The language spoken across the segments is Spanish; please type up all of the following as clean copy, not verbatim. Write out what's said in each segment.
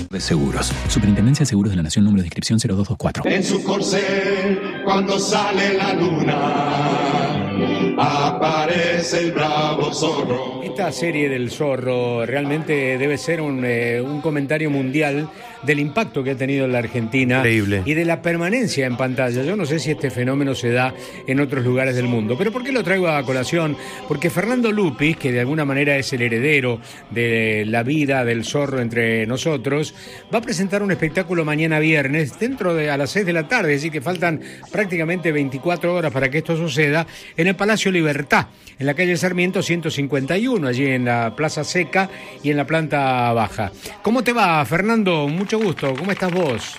de Seguros. Superintendencia de Seguros de la Nación, número de inscripción 0224. En su corcel, cuando sale la luna, aparece el bravo zorro. Esta serie del zorro realmente debe ser un comentario mundial del impacto que ha tenido en la Argentina. Increíble. Y de la permanencia en pantalla. Yo no sé si este fenómeno se da en otros lugares del mundo. Pero ¿por qué lo traigo a colación? Porque Fernando Lupis, que de alguna manera es el heredero de la vida del zorro entre nosotros, va a presentar un espectáculo mañana viernes a las 6 de la tarde, así que faltan prácticamente 24 horas para que esto suceda, en el Palacio Libertad, en la calle Sarmiento 151, allí en la Plaza Seca y en la planta baja. ¿Cómo te va, Fernando? Mucho gusto. ¿Cómo estás vos?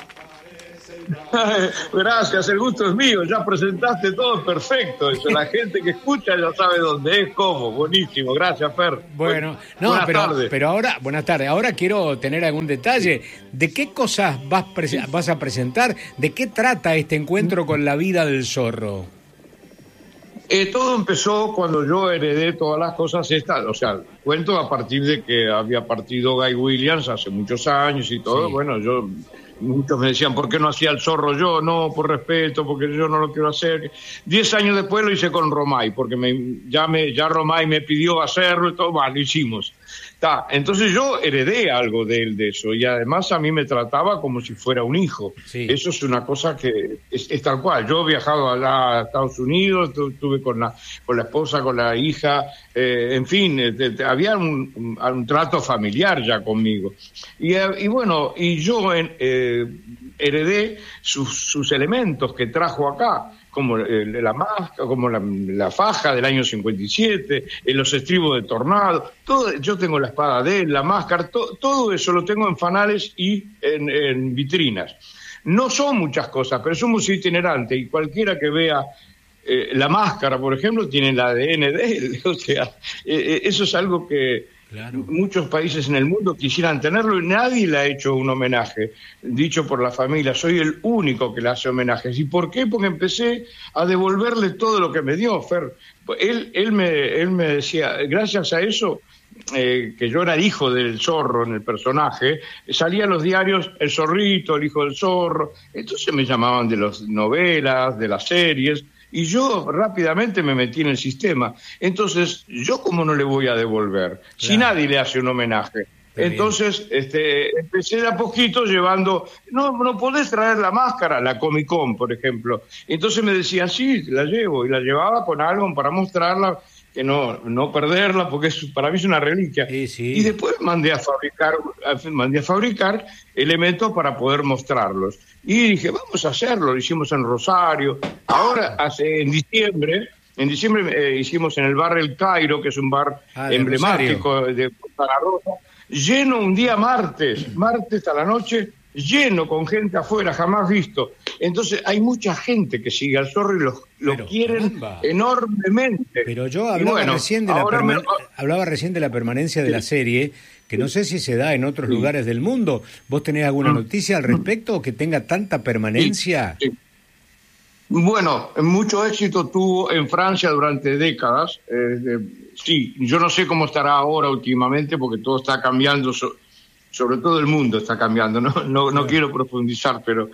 Gracias, el gusto es mío, ya presentaste todo perfecto, eso, la gente que escucha ya sabe dónde es, cómo, buenísimo, gracias Fer. Bueno, no, buenas tardes. Pero ahora, buenas tardes, ahora quiero tener algún detalle, ¿de qué cosas vas a presentar? ¿De qué trata este encuentro con la vida del zorro? Todo empezó cuando yo heredé todas las cosas estas, o sea, cuento a partir de que había partido Guy Williams hace muchos años y todo, sí. Bueno, muchos me decían, ¿por qué no hacía el zorro yo? No, por respeto, porque yo no lo quiero hacer. 10 años después lo hice con Romay, porque ya Romay me pidió hacerlo y todo, bueno, lo hicimos. Entonces yo heredé algo de él de eso, y además a mí me trataba como si fuera un hijo. Sí. Eso es una cosa que es tal cual. Yo he viajado allá a Estados Unidos, estuve con la esposa, con la hija, en fin, había un trato familiar ya conmigo. Y bueno, y yo heredé sus elementos que trajo acá, como la máscara, como la faja del año 57, los estribos de Tornado, todo. Yo tengo la espada de él, la máscara, todo eso lo tengo en fanales y en vitrinas. No son muchas cosas, pero somos itinerantes, y cualquiera que vea la máscara, por ejemplo, tiene el ADN de él. O sea, eso es algo que claro, muchos países en el mundo quisieran tenerlo y nadie le ha hecho un homenaje, dicho por la familia. Soy el único que le hace homenajes. ¿Y por qué? Porque empecé a devolverle todo lo que me dio, Fer. Él me decía, gracias a eso, que yo era hijo del zorro en el personaje, salía en los diarios El Zorrito, el hijo del zorro. Entonces me llamaban de las novelas, de las series, y yo rápidamente me metí en el sistema. Entonces, ¿yo cómo no le voy a devolver? Claro. Si nadie le hace un homenaje. Entonces, empecé de a poquito llevando, no podés traer la máscara, la Comic Con, por ejemplo. Entonces me decían, sí, la llevo, y la llevaba con algo para mostrarla, que no perderla, porque para mí es una reliquia. Sí. Y después mandé a fabricar elementos para poder mostrarlos. Y dije, vamos a hacerlo, lo hicimos en Rosario. Ahora, en diciembre hicimos en el bar El Cairo, que es un bar emblemático de Zaragoza, lleno un día martes a la noche, lleno con gente afuera, jamás visto. Entonces hay mucha gente que sigue al zorro y lo quieren enormemente. Pero yo hablaba recién de la permanencia de la serie, que no sé si se da en otros lugares del mundo. ¿Vos tenés alguna noticia al respecto que tenga tanta permanencia? Sí. Bueno, mucho éxito tuvo en Francia durante décadas. Sí, yo no sé cómo estará ahora últimamente, porque todo está cambiando, sobre todo el mundo está cambiando. No quiero profundizar, pero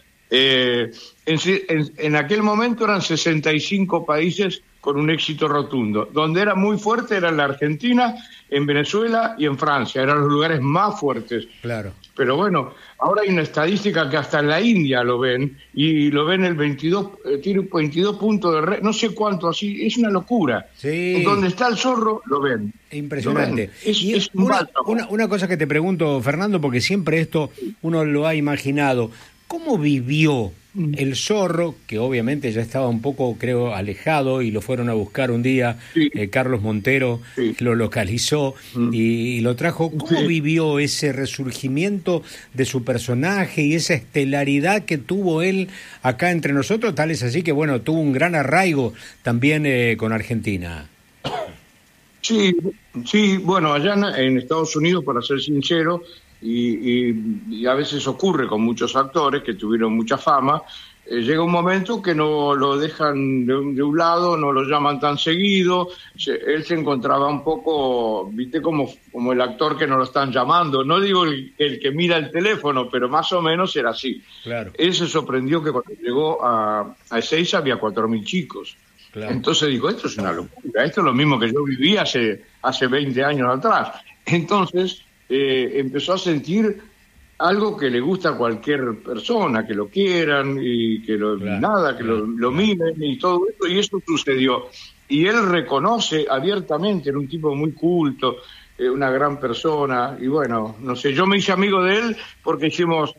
en aquel momento eran 65 países con un éxito rotundo. Donde era muy fuerte era en la Argentina, en Venezuela y en Francia. Eran los lugares más fuertes. Claro. Pero bueno, ahora hay una estadística que hasta en la India lo ven, y lo ven el 22, tiene 22 puntos de no sé cuánto, así, es una locura. Sí. Donde está el zorro, lo ven. Impresionante. Es una cosa que te pregunto, Fernando, porque siempre esto uno lo ha imaginado. ¿Cómo vivió el zorro, que obviamente ya estaba un poco, creo, alejado, y lo fueron a buscar un día, sí. Carlos Montero lo localizó y lo trajo? ¿Cómo vivió ese resurgimiento de su personaje y esa estelaridad que tuvo él acá entre nosotros? Tal es así que, bueno, tuvo un gran arraigo también con Argentina. Sí, bueno, allá en Estados Unidos, para ser sincero, y a veces ocurre con muchos actores que tuvieron mucha fama, llega un momento que no lo dejan de un lado, no lo llaman tan seguido. Él se encontraba un poco, viste, como el actor que no lo están llamando. No digo el que mira el teléfono, pero más o menos era así. Claro. Él se sorprendió que cuando llegó a Ezeiza había 4.000 chicos. Claro. Entonces dijo, esto es una locura, esto es lo mismo que yo viví hace 20 años atrás. Entonces empezó a sentir algo que le gusta a cualquier persona, que lo quieran y que lo miren y todo esto, y eso sucedió. Y él reconoce abiertamente, era un tipo muy culto, una gran persona, y bueno, no sé, yo me hice amigo de él porque hicimos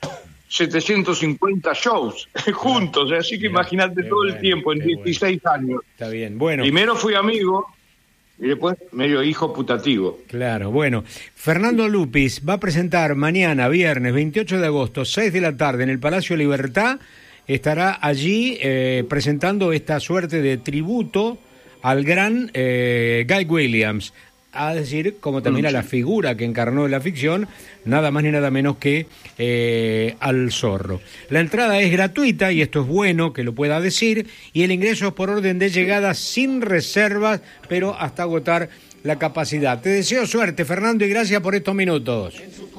750 shows juntos, así que imagínate todo el tiempo, en 16 años. Está bien, bueno. Primero fui amigo y después medio hijo putativo. Claro, bueno. Fernando Lupis va a presentar mañana, viernes 28 de agosto, 6 de la tarde, en el Palacio Libertad. Estará allí presentando esta suerte de tributo al gran Guy Williams. A decir, como también a la figura que encarnó en la ficción, nada más ni nada menos que al Zorro. La entrada es gratuita, y esto es bueno que lo pueda decir, y el ingreso es por orden de llegada sin reservas, pero hasta agotar la capacidad. Te deseo suerte, Fernando, y gracias por estos minutos.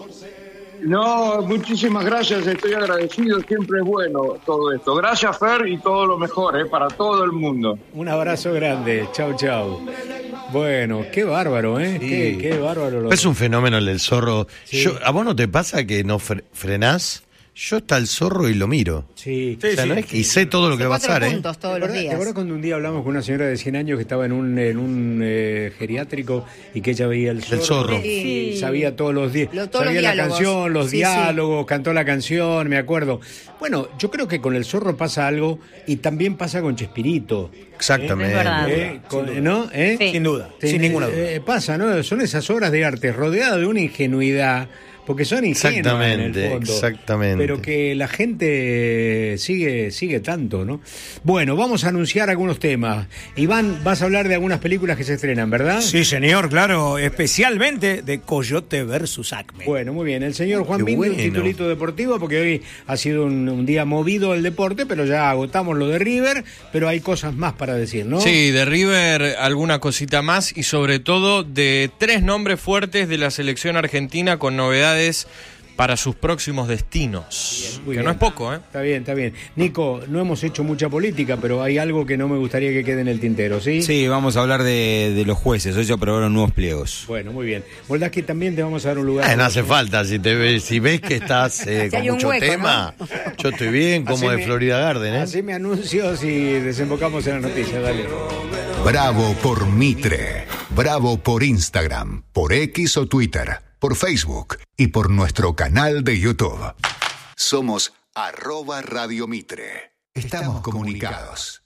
No, muchísimas gracias, estoy agradecido, siempre es bueno todo esto. Gracias, Fer, y todo lo mejor, para todo el mundo. Un abrazo grande, chau, chau. Bueno, qué bárbaro, ¿eh? Sí. Qué bárbaro. Es un fenómeno el del Zorro. Sí. ¿A vos no te pasa que no frenás? Yo está el Zorro y lo miro. Sí. O sea, no es que, y sé todo lo que va a pasar, puntos todos los días. ¿Te acuerdas cuando un día hablamos con una señora de 100 años que estaba en un geriátrico y que ella veía el Zorro? Sí. Sabía todos los días. Sabía la canción, los diálogos, cantó la canción, me acuerdo. Bueno, yo creo que con el Zorro pasa algo, y también pasa con Chespirito. Exactamente. Es verdad. ¿No? Sí. Sin duda, sin ninguna duda. Pasa, ¿no? Son esas obras de arte rodeadas de una ingenuidad, porque son ingenuas en el fondo. Exactamente. Pero que la gente sigue tanto, ¿no? Bueno, vamos a anunciar algunos temas. Iván, vas a hablar de algunas películas que se estrenan, ¿verdad? Sí, señor, claro, especialmente de Coyote versus Acme. Bueno, muy bien. El señor Juan Bindi, un titulito deportivo, porque hoy ha sido un día movido el deporte, pero ya agotamos lo de River, pero hay cosas más para decir, ¿no? Sí, de River alguna cosita más, y sobre todo de 3 nombres fuertes de la selección argentina con novedades para sus próximos destinos. Bien, que no es poco, ¿eh? Está bien. Nico, no hemos hecho mucha política, pero hay algo que no me gustaría que quede en el tintero, ¿sí? Sí, vamos a hablar de los jueces. Hoy se aprobaron nuevos pliegos. Bueno, muy bien. Moldaski, también te vamos a dar un lugar. No hace falta, si ves que estás con mucho hueco, tema, ¿no? Yo estoy bien, como de Florida Garden, ¿eh? Haceme anuncios y desembocamos en la noticia, dale. Bravo por Mitre. Bravo por Instagram, por X o Twitter, por Facebook y por nuestro canal de YouTube. Somos @Radio Mitre. Estamos comunicados.